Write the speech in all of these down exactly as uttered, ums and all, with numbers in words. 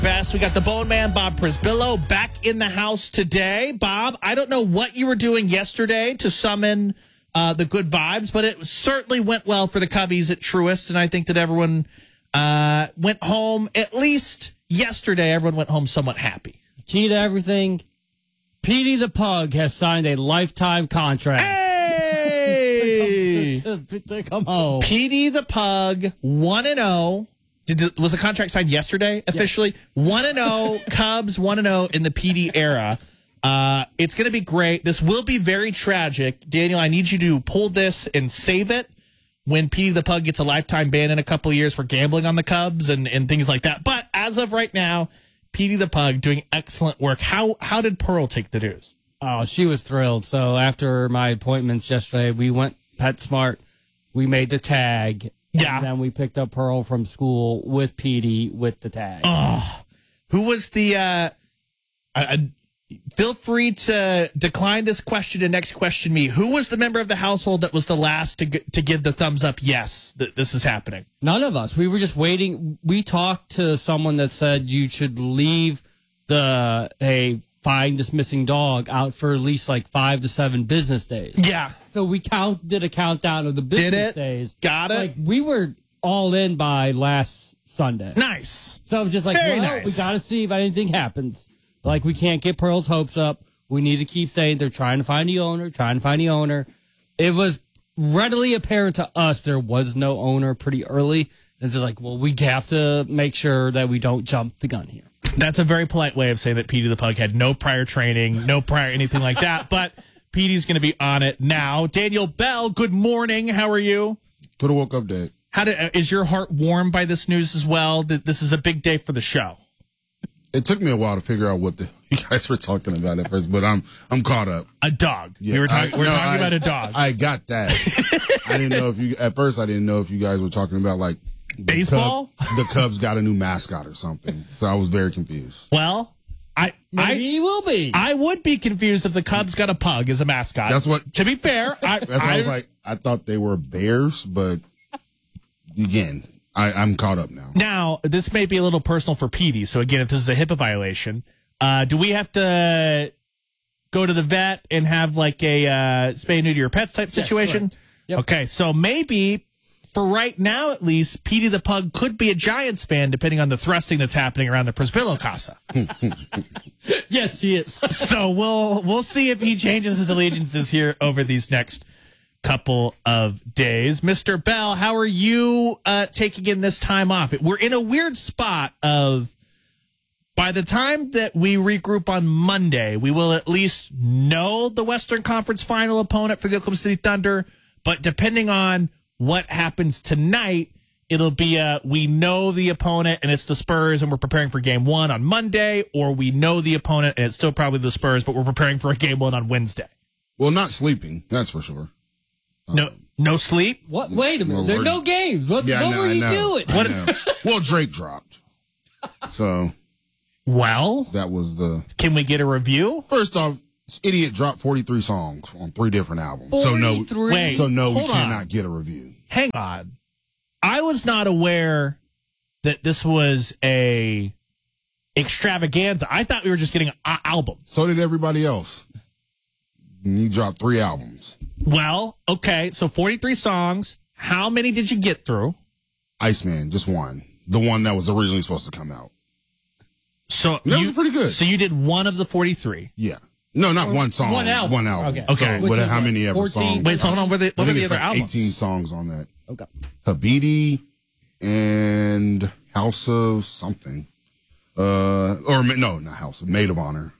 Best. We got the Bone Man, Bob Prisbillo, back in the house today. Bob, I don't know what you were doing yesterday to summon uh, the good vibes, but it certainly went well for the Cubbies at Truist, and I think that everyone uh, went home, at least yesterday, everyone went home somewhat happy. Key to everything, Petey the Pug has signed a lifetime contract. Hey! to, to, to come home. Petey the Pug, one and oh. Did, was the contract signed yesterday officially? Yes. one and oh, Cubs, one and oh in the P D era. Uh, it's going to be great. This will be very tragic. Daniel, I need you to pull this and save it when Petey the Pug gets a lifetime ban in a couple of years for gambling on the Cubs and, and things like that. But as of right now, Petey the Pug doing excellent work. How, how did Pearl take the news? Oh, she was thrilled. So after my appointments yesterday, we went PetSmart. We made the tag. Yeah. And then we picked up Pearl from school with Petey with the tag. Oh, who was the, uh, uh, feel free to decline this question and next question me. Who was the member of the household that was the last to g- to give the thumbs up? Yes, that this is happening. None of us. We were just waiting. We talked to someone that said you should leave the, hey, find this missing dog out for at least like five to seven business days. Yeah. So we count did a countdown of the business Did it? days. Got it. Like we were all in by last Sunday. Nice. So I was just like, Very well, nice. we got to see if anything happens. Like we can't get Pearl's hopes up. We need to keep saying they're trying to find the owner, trying to find the owner. It was readily apparent to us there was no owner pretty early. And it's like, well, we have to make sure that we don't jump the gun here. That's a very polite way of saying that Petey the Pug had no prior training, no prior anything like that. But Petey's going to be on it now. Daniel Bell, good morning. How are you? Could have woke up dead. How did, uh, is your heart warmed by this news as well? That this is a big day for the show. It took me a while to figure out what the you guys were talking about at first, but I'm I'm caught up. A dog. Yeah, we were, talk- I, we were no, talking I, about a dog. I got that. I didn't know if you at first. I didn't know if you guys were talking about like the baseball. Cub, the Cubs got a new mascot or something, so I was very confused. Well, I Maybe I he will be. I would be confused if the Cubs got a pug as a mascot. That's what. To be fair, I, That's what I, I was like. I thought they were bears, but again, I, I'm caught up now. Now, this may be a little personal for Petey. So again, if this is a HIPAA violation, uh, do we have to go to the vet and have like a uh, spay and neuter your pets type situation? Yes, yep. Okay, so maybe for right now, at least, Petey the Pug could be a Giants fan, depending on the thrusting that's happening around the Prisbillo Casa. Yes, he is. So we'll we'll see if he changes his allegiances here over these next couple of days. Mister Bell, how are you uh, taking in this time off? We're in a weird spot of, by the time that we regroup on Monday, we will at least know the Western Conference final opponent for the Oklahoma City Thunder. But depending on what happens tonight, it'll be a, we know the opponent and it's the Spurs and we're preparing for game one on Monday, or we know the opponent and it's still probably the Spurs, but we're preparing for a game one on Wednesday. Well, not sleeping, that's for sure. No, no sleep. What? Wait a minute. Well, There are we're- no games. What, Yeah, I what know, were I you know, doing? I What- know. Well, Drake dropped, so Well, that was the can we get a review? first off. This idiot dropped forty-three songs on three different albums, so no, forty-three? Wait. so no, we Hold on. cannot get a review. Hang on. I was not aware that this was a extravaganza. I thought we were just getting an album. So did everybody else. And he dropped three albums. Well, okay, so forty-three songs. How many did you get through? Iceman, just one. The one that was originally supposed to come out. So That you, was pretty good. So you did one of the forty-three. Yeah. No, not one song. One album. One album. Okay. Okay. So Which what, is how what, many ever fourteen? songs? Wait, so hold on. What are the, I what are think the it's other like albums? eighteen songs on that. Okay. Habidi and House of something. Uh, or no, not House of Maid of Honor.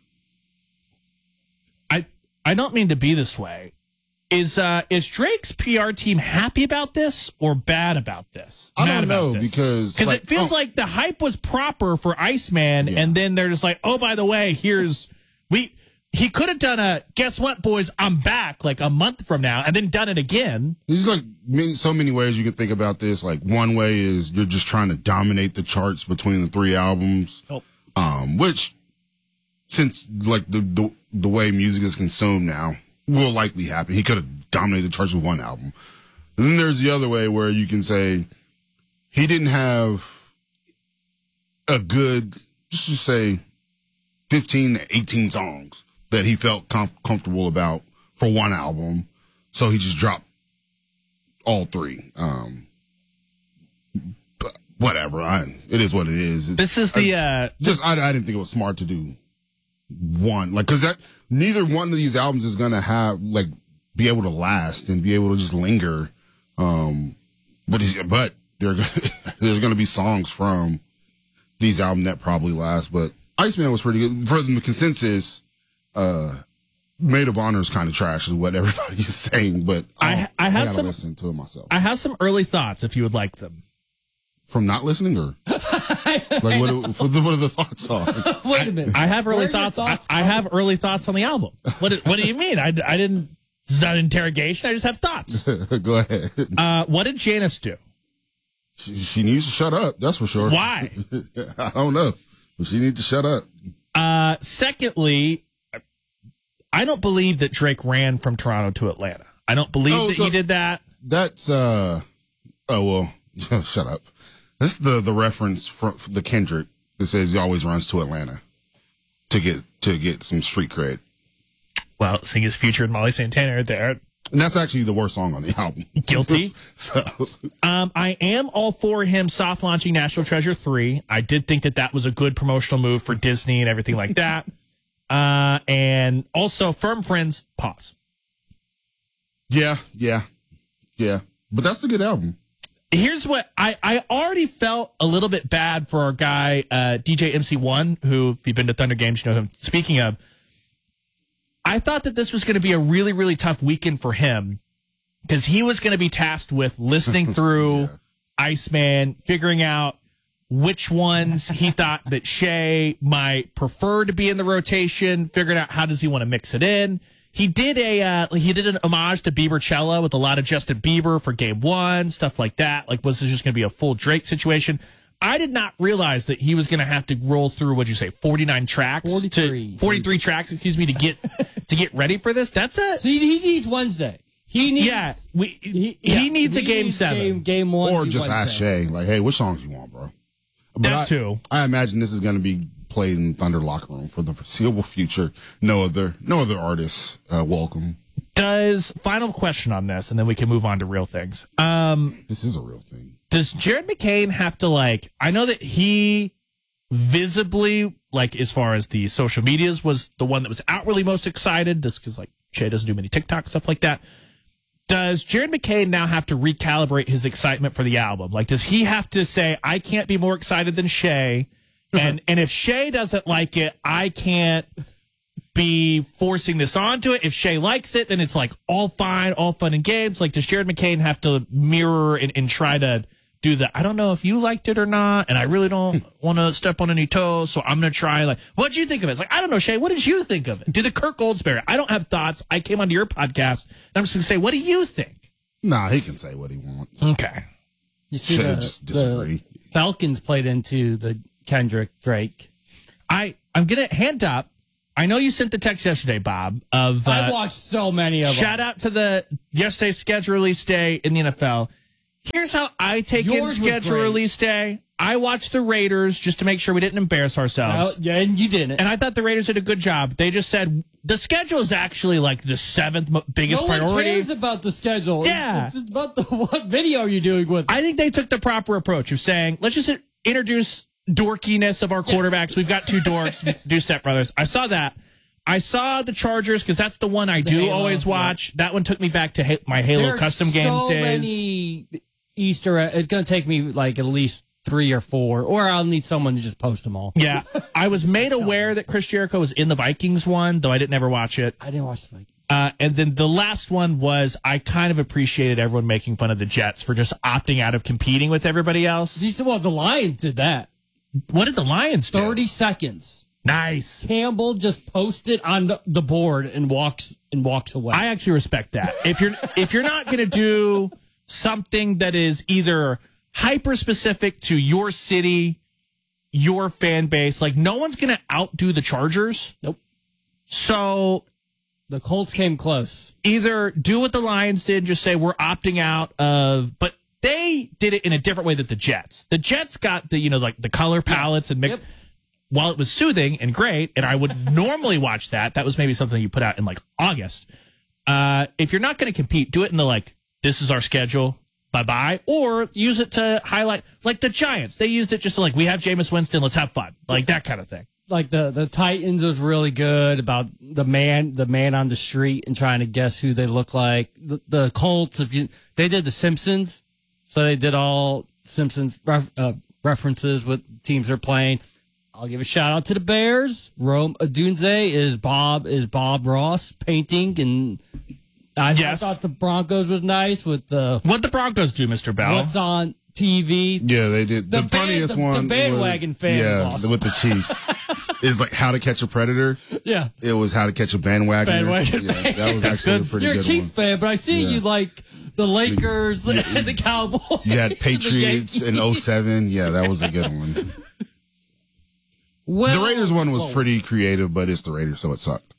I I don't mean to be this way. Is uh is Drake's P R team happy about this or bad about this? I Mad don't know, about this? because, because like, it feels oh. like the hype was proper for Iceman, Yeah. and then they're just like, oh, by the way, here's we. He could have done a guess what, boys, I'm back like a month from now, and then done it again. There's like many, so many ways you can think about this. Like one way is you're just trying to dominate the charts between the three albums, Oh. um, which since like the, the the way music is consumed now will likely happen. He could have dominated the charts with one album. And then there's the other way where you can say he didn't have a good just to say fifteen to eighteen songs that he felt com- comfortable about for one album. So he just dropped all three. Um, but whatever. I, it is what it is. It, This is the, I, uh, just, I, I didn't think it was smart to do one. Like, cause that, neither one of these albums is going to have, like, be able to last and be able to just linger. Um, but, he's, but there, there's going to be songs from these albums that probably last, but Iceman was pretty good. For the consensus, uh, Maid of Honor is kind of trash, is what everybody is saying. But I, I have gotta some. listen to it myself. I have some early thoughts if you would like them. From not listening, or like what? Are, what are the thoughts on? Wait a minute. I have early Where are your thoughts. thoughts I, I have early thoughts on the album. What? What do you mean? I, I didn't. It's not an interrogation. I just have thoughts. Go ahead. Uh, what did Janice do? She, she needs to shut up. That's for sure. Why? I don't know. But she needs to shut up. Uh, secondly, I don't believe that Drake ran from Toronto to Atlanta. I don't believe Oh, that so- he did that. That's uh. Oh well. Shut up. That's the the reference from the Kendrick that says he always runs to Atlanta to get to get some street cred. Well, seeing his future and Molly Santana are there. And that's actually the worst song on the album. Guilty. So Um, I am all for him soft launching National Treasure three. I did think that that was a good promotional move for Disney and everything like that. Uh, and also, Firm Friends, pause. yeah, yeah, yeah. But that's a good album. Here's what I, I already felt a little bit bad for our guy, uh, D J M C one, who, if you've been to Thunder Games, you know him. Speaking of, I thought that this was going to be a really, really tough weekend for him because he was going to be tasked with listening through Yeah. Iceman, figuring out which ones he thought that Shay might prefer to be in the rotation, figuring out how does he want to mix it in. He did a uh, he did an homage to Biebercella with a lot of Justin Bieber for game one, stuff like that. Like, was this just going to be a full Drake situation? I did not realize that he was going to have to roll through, what'd you say, forty-nine tracks? forty-three. To, forty-three tracks, excuse me, to get to get ready for this. That's it. So he, he needs Wednesday. He needs. Yeah, we, he, yeah, needs a he game needs seven. Game, game one. Or be just ask Wednesday. Shay, like, hey, which songs you want, bro? But That I, too. I imagine this is going to be played in Thunder Locker Room for the foreseeable future. No other, no other artists uh, welcome. Does, final question on this, and then we can move on to real things. Um, This is a real thing. does Jared McCain have to, like, I know that he visibly, like, as far as the social medias, was the one that was outwardly most excited, just because, like, Shay doesn't do many TikTok, stuff like that. Does Jared McCain now have to recalibrate his excitement for the album? Like, does he have to say, I can't be more excited than Shay? And and if Shay doesn't like it, I can't be forcing this onto it. If Shay likes it, then it's like all fine, all fun and games. Like, does Jared McCain have to mirror and, and try to do the, I don't know if you liked it or not, and I really don't want to step on any toes, so I'm going to try. Like, what'd you think of it? It's like, I don't know, Shay, what did you think of it? Do the Kirk Goldsberry. I don't have thoughts. I came onto your podcast, and I'm just going to say, what do you think? Nah, he can say what he wants. Okay. You see, Shay the, just the disagree. Falcons played into the Kendrick Drake. I, I'm going to hand up. I know you sent the text yesterday, Bob, of uh, I watched so many of shout them. out to the yesterday's schedule release day in the N F L. Here's how I take Yours in was schedule great. release day. I watched the Raiders just to make sure we didn't embarrass ourselves. Well, yeah, and you didn't. And I thought the Raiders did a good job. They just said the schedule is actually like the seventh mo- biggest no one priority. cares about the schedule. Yeah. It's, it's about the what video you're doing with. I think they took the proper approach of saying, let's just introduce dorkiness of our quarterbacks. We've got two dorks, do Step Brothers. I saw that. I saw the Chargers because that's the one I do Halo, always watch. That one took me back to ha- my Halo There's custom games so days. many Easter. egg- It's going to take me like at least three or four, or I'll need someone to just post them all. Yeah, I was made aware that Chris Jericho was in the Vikings one, though I didn't ever watch it. I didn't watch the Vikings. Uh, and then the last one was I kind of appreciated everyone making fun of the Jets for just opting out of competing with everybody else. You said, well, the Lions did that. What did the Lions do? Thirty seconds. Nice. Campbell just posted on the- the board and walks and walks away. I actually respect that. If you're if you're not going to do something that is either hyper specific to your city, your fan base, like no one's going to outdo the Chargers. nope. So The Colts came close. either do what the Lions did, just say we're opting out of, but they did it in a different way than the Jets. The Jets got the, you know, like the color palettes and mix. Yep. while it was soothing and great, and I would normally watch that, that was maybe something you put out in like August. Uh, if you're not going to compete, do it in the like, this is our schedule, bye-bye, or use it to highlight, like the Giants. They used it just to like, we have Jameis Winston, let's have fun. Like that kind of thing. Like the, the Titans was really good about the man the man on the street and trying to guess who they look like. The, the Colts, if you they did the Simpsons, so they did all Simpsons ref, uh, references with teams they're playing. I'll give a shout out to the Bears. Rome Odunze is Bob is Bob Ross painting, and I, yes. I thought the Broncos was nice with the what the Broncos do, Mister Bell. What's on T V. Yeah, they did. The, The funniest band- the- one the bandwagon was, fan yeah, was awesome. with the Chiefs. Is like How to Catch a Predator. Yeah. It was How to Catch a Bandwagon. Bandwagon Yeah, fan. that was That's actually good. a pretty You're a good Chiefs one. fan, but I see Yeah. you like the Lakers and the Cowboys. You had and the Patriots Yankees. in oh seven. Yeah, that was a good one. Well, The Raiders one was whoa. pretty creative, but it's the Raiders, so it sucked.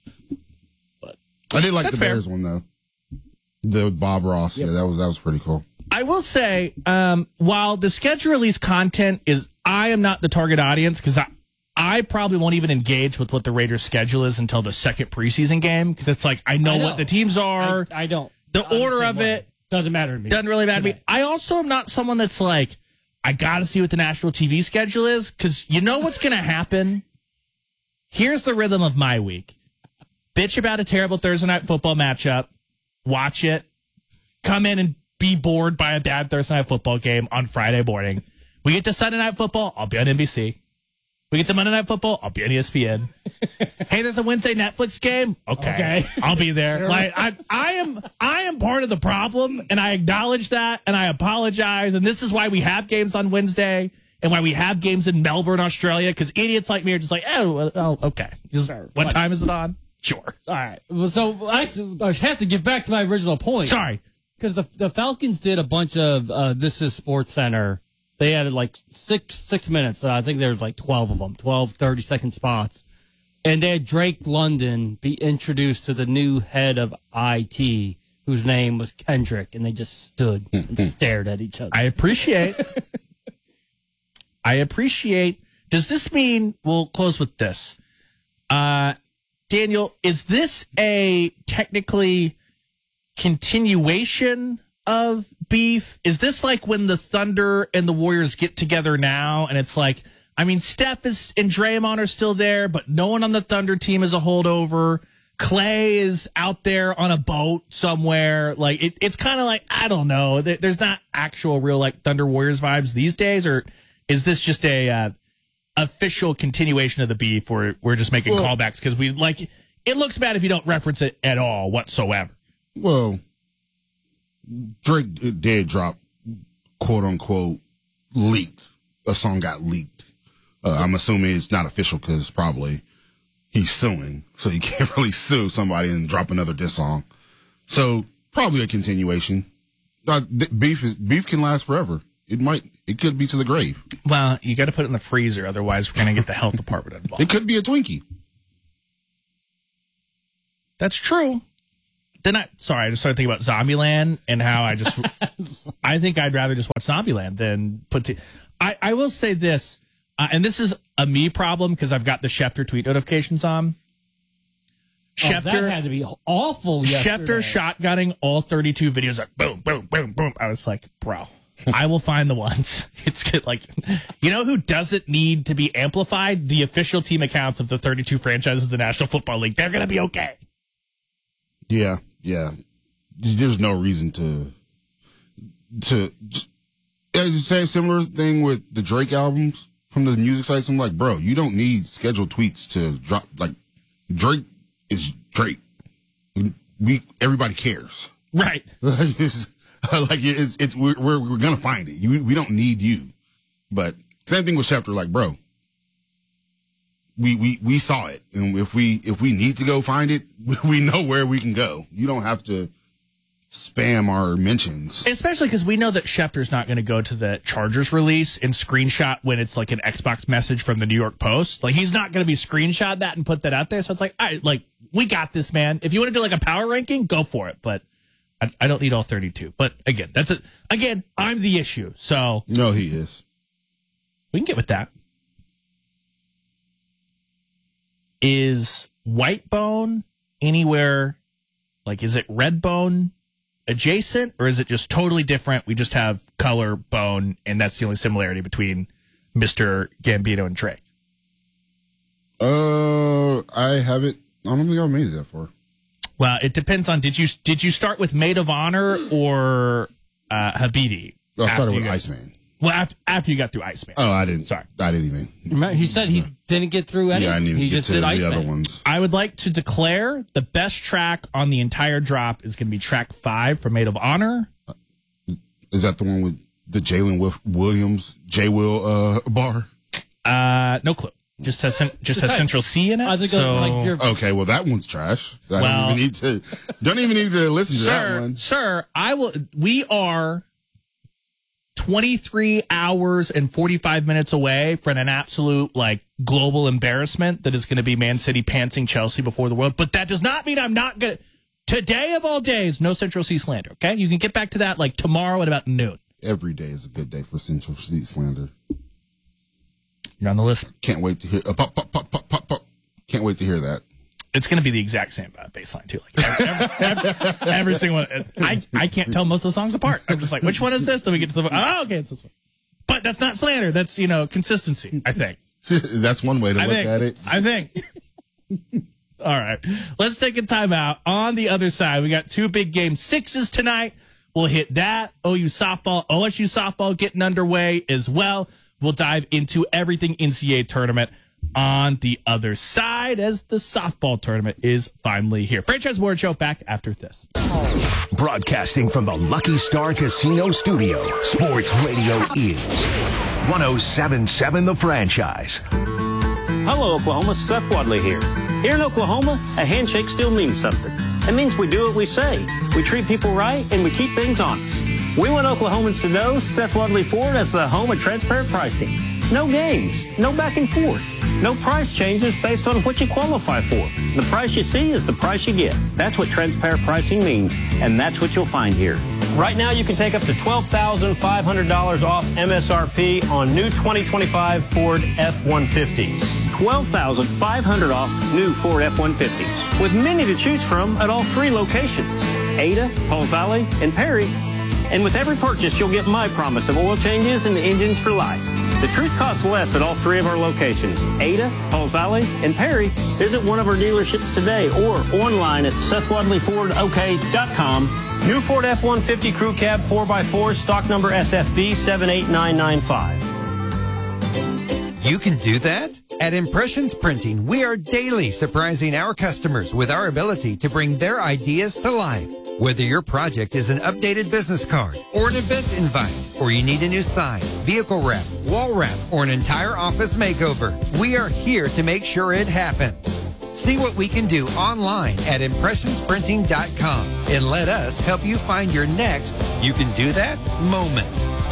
I did like That's the fair. Bears one though. The Bob Ross. Yeah, that was that was pretty cool. I will say, um, while the schedule release content is, I am not the target audience because I, I probably won't even engage with what the Raiders' schedule is until the second preseason game because it's like I know, I know. what the teams are. I, I don't. The I'm order same of way. it doesn't matter to me. doesn't really matter to me. Today. I also am not someone that's like, I got to see what the national T V schedule is because you know what's going to happen. Here's the rhythm of my week: bitch about a terrible Thursday night football matchup, watch it, come in and be bored by a bad Thursday night football game on Friday morning. We get to Sunday night football, I'll be on N B C. We get to Monday night football, I'll be on E S P N. Hey, there's a Wednesday Netflix game. Okay, Okay. I'll be there. Sure. Like I, I am, I am part of the problem, and I acknowledge that, and I apologize. And this is why we have games on Wednesday, and why we have games in Melbourne, Australia, because idiots like me are just like, oh, well, oh okay. Just, Sure. what What? time is it on? Sure. All right. Well, so I, I have to get back to my original point. Sorry. Because the the Falcons did a bunch of uh, This Is Sports Center. They had like six six minutes. Uh, I think there was like twelve of them, twelve thirty second spots. And they had Drake London be introduced to the new head of I T, whose name was Kendrick, and they just stood and stared at each other. I appreciate. I appreciate. Does this mean we'll close with this? Uh, Daniel, is this a technically continuation of beef? Is this like when the Thunder and the Warriors get together now and it's like, I mean, Steph is and Draymond are still there, but no one on the Thunder team is a holdover. Clay is out there on a boat somewhere. Like it, it's kind of like, I don't know. There- There's not actual real like Thunder Warriors vibes these days, or is this just a uh, official continuation of the beef where we're just making Well- callbacks because we like it looks bad if you don't reference it at all whatsoever. Well, Drake did drop, quote unquote, leaked. A song got leaked. Uh, I'm assuming it's not official because probably he's suing, so you can't really sue somebody and drop another diss song. So probably a continuation. Uh, th- beef is beef can last forever. It might. It could be to the grave. Well, you got to put it in the freezer, otherwise we're going to get the health department involved. It could be a Twinkie. That's true. Then I sorry, I just started thinking about Zombieland and how I just I think I'd rather just watch Zombieland than put. T- I I will say this, uh, and this is a me problem because I've got the Schefter tweet notifications on. Oh, that Schefter had to be awful yesterday. Schefter shotgunning all thirty-two videos like boom boom boom boom. I was like, bro, I will find the ones. It's good. Like, you know who doesn't need to be amplified? The official team accounts of the thirty-two franchises of the National Football League. They're gonna be okay. Yeah, yeah. There's no reason to to. Yeah, the same similar thing with the Drake albums from the music sites. I'm like, bro, you don't need scheduled tweets to drop. Like, Drake is Drake. We everybody cares. Right. It's- like it's it's we're we're, we're gonna find it. You, we don't need you. But same thing with Schefter. Like, bro, we we we saw it, and if we if we need to go find it, we know where we can go. You don't have to spam our mentions. Especially because we know that Schefter's not going to go to the Chargers release and screenshot when it's like an Xbox message from the New York Post. Like, he's not going to be screenshot that and put that out there. So it's like, all right, like, we got this, man. If you want to do like a power ranking, go for it. But I, I don't need all thirty-two. But again, that's it. Again, I'm the issue. So No, he is. we can get with that. is white bone anywhere? Like, is it red bone adjacent, or is it just totally different? We just have color bone, and that's the only similarity between Mister Gambino and Drake. Uh, I haven't. I don't think I've made it that far. Well, it depends on did you did you start with Maid of Honor or uh, Habidi? I started after you with got- Iceman. Well, after, after you got through Iceman. Oh, I didn't. Sorry. I didn't even. Remember, he said he didn't get through any. Yeah, I didn't he get just to did the Iceman. other ones. I would like to declare the best track on the entire drop is going to be track five from Maid of Honor. Is that the one with the Jalen Wi- Williams J Will uh, bar? Uh, no clue. Just has cen- just has like- Central C in it. I think so, like your Okay, well that one's trash. I Well- don't even need to. Don't even need to listen to that sir, one. sir, I will. We are twenty-three hours and forty-five minutes away from an absolute like global embarrassment that is going to be Man City pantsing Chelsea before the world. But that does not mean I'm not going to. Today of all days, no Central C slander. Okay, you can get back to that like tomorrow at about noon. Every day is a good day for Central Street slander. You're on the list. Can't wait to hear. Uh, pop, pop, pop, pop, pop, pop. Can't wait to hear that. It's going to be the exact same uh, bass line too. Like every, every, every single one. I I can't tell most of the songs apart. I'm just like, which one is this? Then we get to the oh, okay, it's this one. But that's not slander. That's you know consistency. I think. That's one way to I look think. at it. I think. All right, let's take a timeout. On the other side, we got two big game sixes tonight. We'll hit that. O U softball, O S U softball getting underway as well. We'll dive into everything N C double A tournament on the other side as the softball tournament is finally here. Franchise Award Show back after this. Broadcasting from the Lucky Star Casino Studio, Sports Radio is one oh seven point seven The Franchise. Hello, Oklahoma. Seth Wadley here. Here in Oklahoma, a handshake still means something. It means we do what we say. We treat people right, and we keep things honest. We want Oklahomans to know Seth Wadley Ford as the home of transparent pricing. No games, no back and forth, no price changes based on what you qualify for. The price you see is the price you get. That's what transparent pricing means, and that's what you'll find here. Right now, you can take up to twelve thousand five hundred dollars off M S R P on new twenty twenty-five Ford F one fifties. twelve thousand five hundred dollars off new Ford F one fifties, with many to choose from at all three locations, Ada, Pauls Valley, and Perry. And with every purchase, you'll get my promise of oil changes and engines for life. The truth costs less at all three of our locations, Ada, Pauls Valley, and Perry. Visit one of our dealerships today or online at Seth Wadley Ford O K dot com. New Ford F one fifty Crew Cab four by four, stock number S F B seven eight nine nine five. You can do that? At Impressions Printing, we are daily surprising our customers with our ability to bring their ideas to life. Whether your project is an updated business card or an event invite, or you need a new sign, vehicle wrap, wall wrap, or an entire office makeover, we are here to make sure it happens. See what we can do online at impressions printing dot com and let us help you find your next you can do that moment.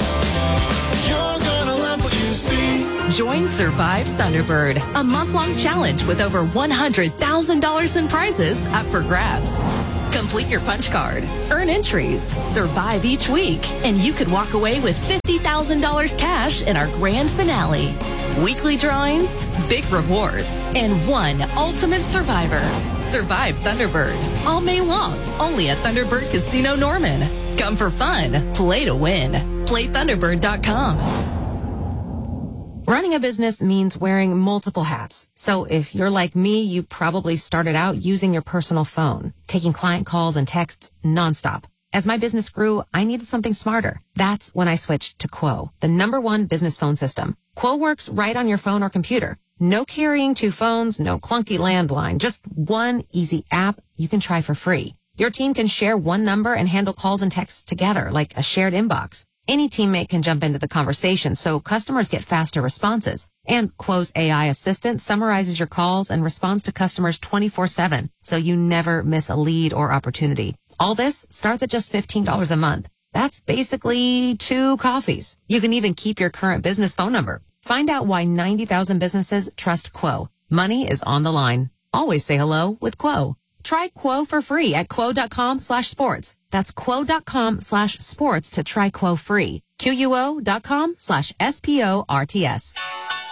You're gonna love what you see. Join Survive Thunderbird, a month-long challenge with over one hundred thousand dollars in prizes up for grabs. Complete your punch card, earn entries, survive each week, and you could walk away with fifty thousand dollars cash in our grand finale. Weekly drawings, big rewards, and one ultimate survivor. Survive Thunderbird, all May long, only at Thunderbird Casino Norman. Come for fun, play to win. play thunderbird dot com. Running a business means wearing multiple hats. So if you're like me, you probably started out using your personal phone, taking client calls and texts nonstop. As my business grew, I needed something smarter. That's when I switched to Quo, the number one business phone system. Quo works right on your phone or computer. No carrying two phones, no clunky landline, just one easy app you can try for free. Your team can share one number and handle calls and texts together like a shared inbox. Any teammate can jump into the conversation, so customers get faster responses. And Quo's A I assistant summarizes your calls and responds to customers twenty-four seven, so you never miss a lead or opportunity. All this starts at just fifteen dollars a month. That's basically two coffees. You can even keep your current business phone number. Find out why ninety thousand businesses trust Quo. Money is on the line. Always say hello with Quo. Try Quo for free at quo dot com slash sports. That's quo dot com slash sports to try Quo free. Q U O dot com slash S P O R T S.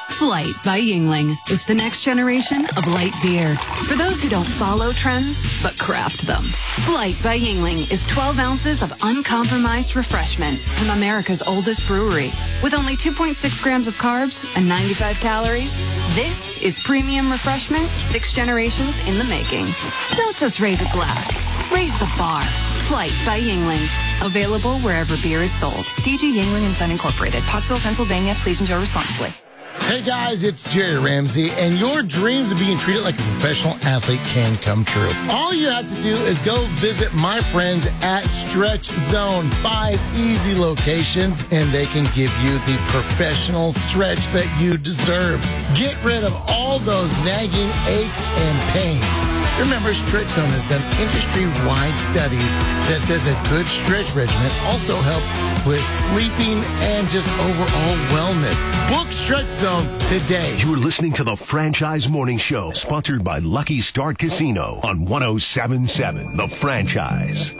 Flight by Yingling is the next generation of light beer. For those who don't follow trends, but craft them. Flight by Yingling is twelve ounces of uncompromised refreshment from America's oldest brewery. With only two point six grams of carbs and ninety-five calories, this is premium refreshment six generations in the making. Don't just raise a glass, raise the bar. Flight by Yingling. Available wherever beer is sold. D G Yingling and Son Incorporated. Pottsville, Pennsylvania. Please enjoy responsibly. Hey guys, it's Jerry Ramsey, and your dreams of being treated like a professional athlete can come true. All you have to do is go visit my friends at Stretch Zone. Five easy locations, and they can give you the professional stretch that you deserve. Get rid of all those nagging aches and pains. Remember, Stretch Zone has done industry-wide studies that says a good stretch regimen also helps with sleeping and just overall wellness. Book Stretch Zone today. You're listening to the Franchise Morning Show, sponsored by Lucky Start Casino on one oh seven point seven The Franchise.